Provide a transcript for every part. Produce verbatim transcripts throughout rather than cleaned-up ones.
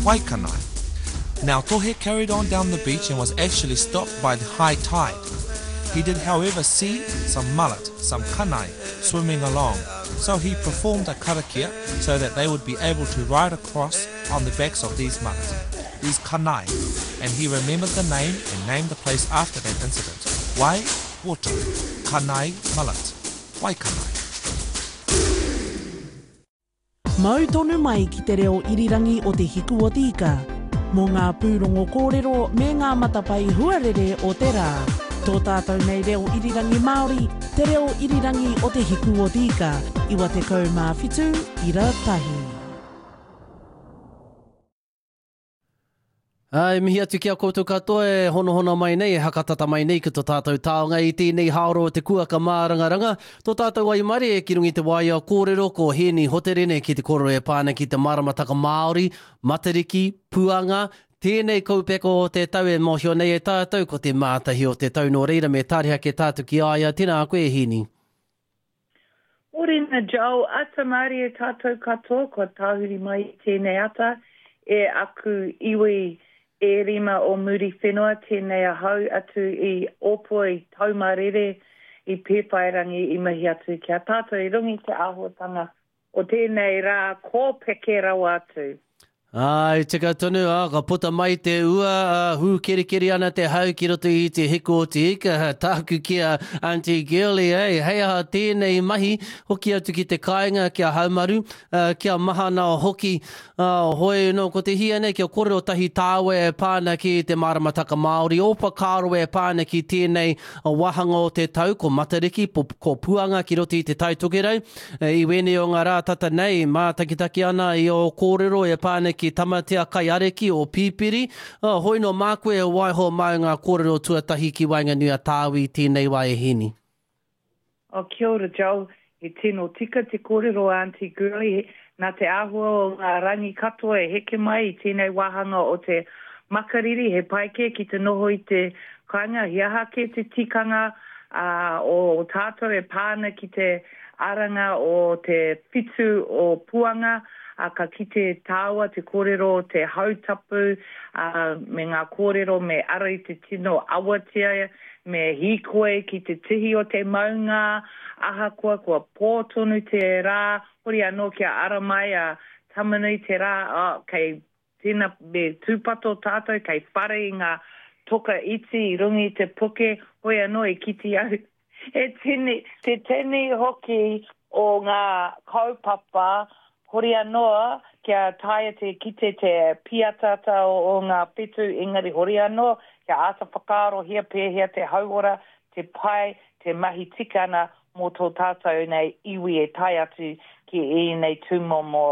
Waikanai. Now Tohe carried on down the beach and was actually stopped by the high tide. He did however see some mullet, some kanai, swimming along, so he performed a karakia so that they would be able to ride across on the backs of these mullet, these kanai, and he remembered the name and named the place after that incident. Wai Water, Kanai Mullet, Waikanai. Mau tonu mai ki te reo irirangi o te hiku o tika, mō ngā pūrongo kōrero me ngā matapai huarere o te rā. Tō tātou nei reo irirangi Māori, te reo irirangi o te hiku o tika, iwa te kau mā whitu, ira tahi. Ai, mihi atu kia koutou katoa e hono hono mai nei, e hakatata mai nei ki tō tātou taonga i tēnei haoro te kuaka mārangaranga. Tō tātou ai mare e ki rungi te waia kōrero ko Heni Hoterene ki te koro e pāna ki te maramataka Māori, Matariki, Puanga, tēnei kaupeko o te tau e mohio nei e tātou ko te mātahi o te tau no reira me tāreha ke tātou ki aia. Tēnā koe Heni. Orena Joe, ata mari e tātou katoa ko tāhuri mai tēnei ata e aku iwi e rima o muri whenua tēnei a hau atu i opo i taumarere i pēwhairangi i mahi atu kia tātou i rungi te āhuatanga o tēnei rā kōpeke rawa atu. Ai, tika tonu, ah, ka puta mai te ua, uh, hu keri keri ana te hau ki roto i te hiko o te ika, tāku kia Auntie Girlie, eh, hei aha tēnei mahi, hoki atu ki te kāinga kia haumaru, uh, kia mahana o hoki, uh, hoi no, ko te hia nei, kia kore o tahi tāwe e pāna ki te maramataka Māori, opa kāro e pāna ki tēnei wahanga o te tau, ko Matariki, po, ko Puanga ki roto i te tautokerau, uh, i wene o ngā rā tata nei, mā takitaki ana i o kōrero e pāna ki tamatea kai areki o pīpiri. Uh, hoi no mākue e waiho mai ngā kōrero tuatahi ki Wainganui a Tāwi tēnei wai e Heni. O kia ora Joe, e tino tika te kōrero Auntie Girlie, nā te āhua o ngā rangi katoa e heke mai i tēnei wahanga o te makariri he paike ki te noho i te kāinga hiaha ke te tikanga uh, o tātou e pāna ki te aranga o te whitu o Puanga, a ka ki te tāua, te kōrero, te hautapu, uh, me ngā kōrero, me ara i te tino awatia, me hikoe ki te tihi o te maunga, aha kua kua pōtonu te rā, hori anō kia ara mai a tamanui te rā, oh, kei tēnā me tūpato tātou, kei whare i ngā toka iti i rungi te puke, hoi anō e kiti au. E tini, te tini hoki o ngā kaupapa, hori anō, kia taia te kite te piatata o, o ngā petu, engari hori anō, kia asa whakaaro hia pēhea te hauora, te pai, te mahi tikana mō tō tātou nei iwi e tai atu ki e nei tūmomo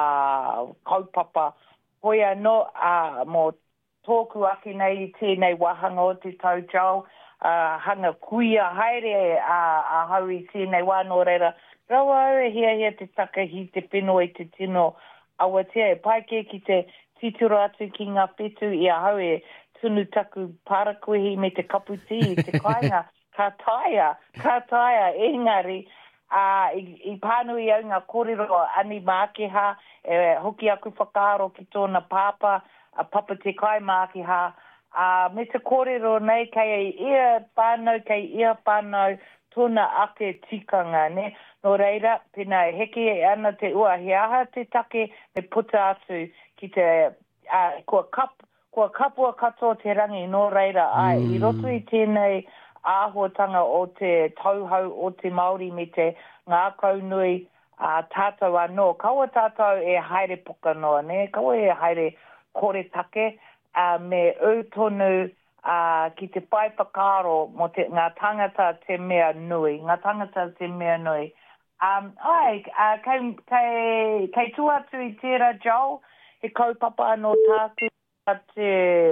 uh, kaupapa. Hoi anō, uh, mō tōku aki nei tēnei wahanga o te tau jau, uh, hanga kuia haere uh, a hau i tēnei wāno reira. Rawa au e hia hia te takahi te whenua i te tino awatea e paike ki te tituro atu ki ngā whetu i a hau e tunu taku parakuhi me te kaputi i te kāinga. Ka taia, ka taia, engari, uh, i, i pānui au ngā kōrero ani mākeha, e hoki aku whakaaro ki tōna pāpa, a papa te kai mākeha, uh, me te kōrero nei kei ia pānau, kei ia pānau, tōna ake tikanga, ne? No reira, pina heke ana te ua hiaha te take me puta atu ki te, uh, kua, kap, kua kapua katoa te rangi, no reira, ai, mm. I roto i tēnei āhuatanga o te tauhau o te Māori me te ngā kaunui uh, tātou anō. Kaua tātou e haere puka noa, ne? Kaua e haere kore take uh, me utonu Uh, ki te pai whakaaro mo te, ngā tangata te mea nui, ngā tangata te mea nui. Um, ai, uh, kei, kei, kei tuatu i tērā jau, he kaupapa anō tāku a te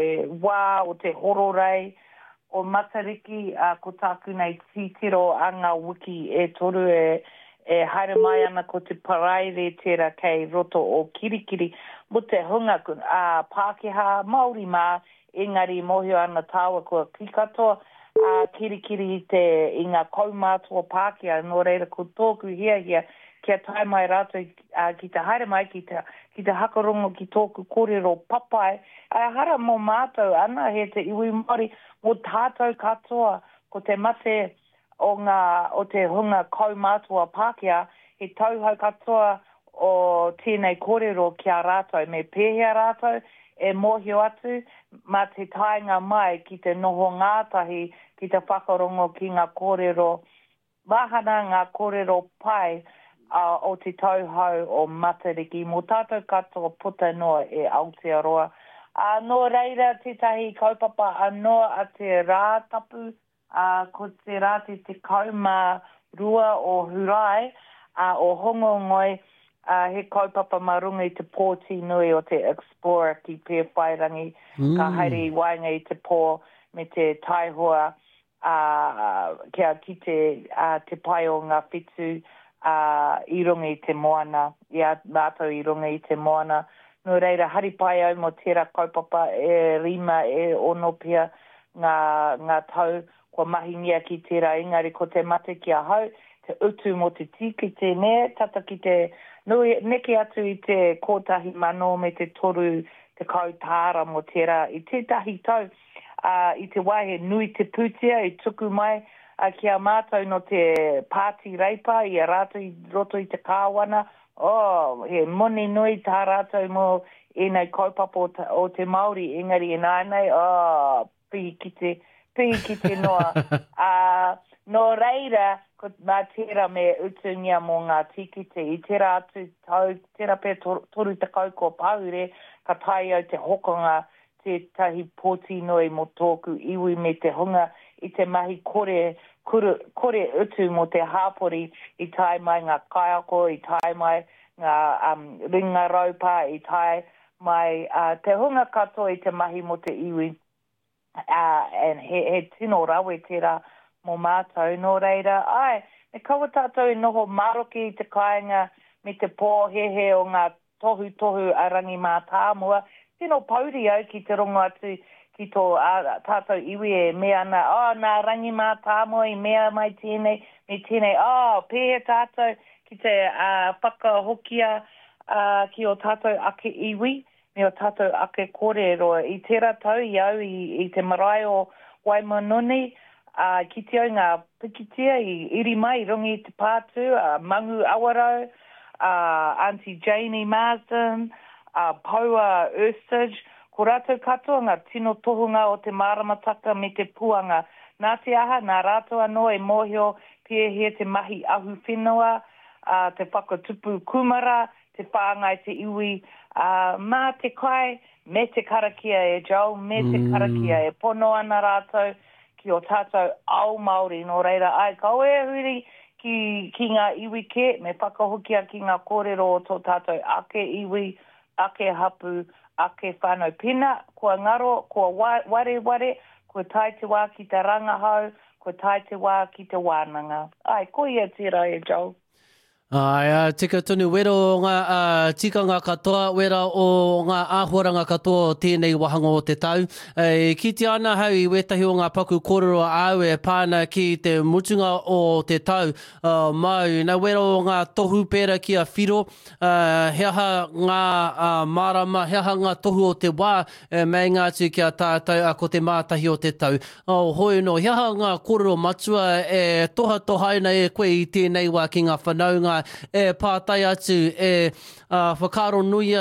wā o te hororei o Matariki, uh, ko tāku nei titiro a ngā wiki e toru e, e haere mai ana ko te paraire tērā kei roto o kirikiri, mo te hunga uh, Pākehā Māori mā, engari mohio ana tāua kua kikatoa, uh, kirikiri te i ngā kaumātua Pākehā, no reira ko tōku hia hia kia tai mai rātou uh, ki te haere mai, ki te, ki te hakarongo ki tōku kōrero papai. Ai hara mō mātou ana he te iwi Māori mō tātou katoa ko te mate o, ngā, o te hunga kaumātua Pākehā, he tauhau katoa o tēnei kōrero kia rātou. Me pēhea rātou e mōhio atu, ma te tainga mai ki te noho ngātahi, ki te whakarongo ki ngā kōrero, wahana ngā kōrero pai uh, o te tauhau o Matariki. Mō tātou katoa puta noa e Aotearoa. Uh, no reira tētahi kaupapa anoa a te rātapu, uh, ko te rā te te kauma rua o Hurai, uh, o hongo ngoi, Uh, he kaupapa marunga i te pōti nui o te Explorer ki Pēwhairangi, mm. ka haere i wainga i te pō me te taihoa uh, kia ki te, uh, te pai o ngā whitu uh, i runga i te moana, ia mātou i runga i te moana. No reira, hari pai au mo tērā kaupapa e rima e onopia ngā, ngā tau, kua mahingia ki tērā ingari ko te mate kia hau, te utu mo te tiki te ne, tata ki te nui, neke atu i te kotahi mano me te toru, te kautāra mo tērā. I tētahi tau, uh, i te waihe nui te pūtia, i tuku mai uh, kia mātou no te pāti reipa, i a rātou i roto i te kāwana. Oh, he moni nui tā rātou mo enei kaupapa o, ta, o te Māori, engari e nānei, oh, pihi ki te, pihi ki te noa. uh, no reira, ko mā tērā me utungia mō ngā tikite, i tērā atu tau, tērā pē toru te kauko paure, ka tai au te hokonga, te tahi pōti noi mō tōku iwi me te hunga, i te mahi kore, kore, kore utu mō te hāpori, i tai mai ngā kaiako, i tai mai ngā um, ringa raupa, i tai mai uh, te hunga katoa i te mahi mō te iwi, uh, and he, he tino rawe tērā, mō mātou, no reira, ai, me kaua tātou e noho maroki i te kāinga me te pōhehe o ngā tohu tohu a rangi mā tāmua, tino pauri au ki te rongo atu ki tō a, tātou iwi e mea ana, oh, nā rangi mā tāmua i mea mai tēnei, me tēnei, oh, pēhe tātou ki te uh, whakahokia uh, ki o tātou ake iwi, me o tātou ake kōrero, i tērā tau i au i, i te marae o Waimanoni, Uh, ki te au ngā pikitia i iri mai rungi te pātu, uh, Mangu Awarau, uh, Auntie Janie Marsden, uh, Paua Erstage, ko rātou katoa ngā tino tohunga o te māramataka me te puanga. Nā te aha, nā rātou anō e mōhio pia he te mahi ahu whenua, uh, te whakatupu kumara, te whāngai te iwi, uh, mā te kai, me te karakia e jau, me te karakia e pono ana rātou, ki o tātou au Māori, no reira, ai, kau e huri ki, ki ngā iwi ke, me whakahokia ki ngā kōrero o tō tātou ake iwi, ake hapu, ake whānau pina, kua ngaro, kua ware ware, kua tai te wā ki te rangahau, kua tai te wā ki te wānanga. Ai, ko ia tira e jau. Ai, uh, tika tonu, wera o ngā uh, tikanga katoa, wera o ngā āhuaranga katoa o tēnei wahanga o te tau. E, ki te ana hau i wetahi o ngā paku kōrero au e pāna ki te mutunga o te tau uh, mau. Nā wera o ngā tohu pēra ki a whiro, uh, heaha ngā uh, marama, heaha ngā tohu o te wā, uh, mei ngā tu ki a tātou a ko te mātahi o te tau. Oh, hoi no, heaha ngā kōrero matua e toha tohaina e koe i tēnei wā ki ngā whanaunga e pātai atu e uh, whakaro nui